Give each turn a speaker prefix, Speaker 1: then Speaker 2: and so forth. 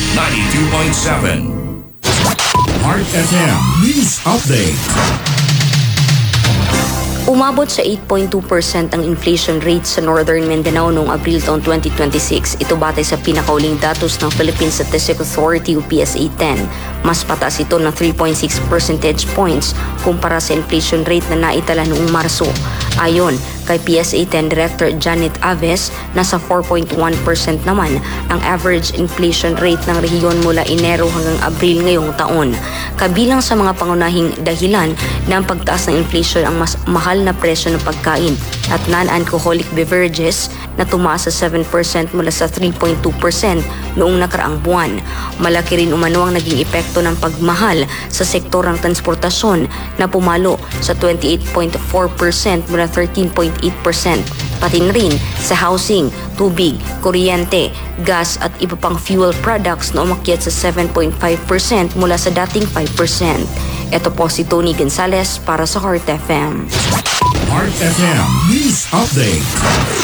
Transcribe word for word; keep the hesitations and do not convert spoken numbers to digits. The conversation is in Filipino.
Speaker 1: ninety-two point seven. Heart F M News Update.
Speaker 2: Umabot sa eight point two percent ang inflation rate sa Northern Mindanao noong Abril taong twenty twenty-six. Ito batay sa pinakauling datos ng Philippine Statistical Authority o P S A ten. Mas pataas ito ng three point six percentage points kumpara sa inflation rate na naitala noong Marso. Ayon kay P S A ten Director Janet Aves, nasa four point one percent naman ang average inflation rate ng rehiyon mula Enero hanggang Abril ngayong taon. Kabilang sa mga pangunahing dahilan na ang pagtaas ng inflation ang mas mahal na presyo ng pagkain at non-alcoholic beverages na tumaas sa seven percent mula sa three point two percent noong nakaraang buwan. Malaki rin umano ang naging epekto ng pagmahal sa sektor ng transportasyon na pumalo sa twenty-eight point four percent mula thirteen point eight percent. Pati na rin sa housing, tubig, kuryente, gas at iba pang fuel products na umakyat sa seven point five percent mula sa dating five percent. Ito po si Tony Gonzalez para sa Heart F M.
Speaker 1: Heart F M News Update.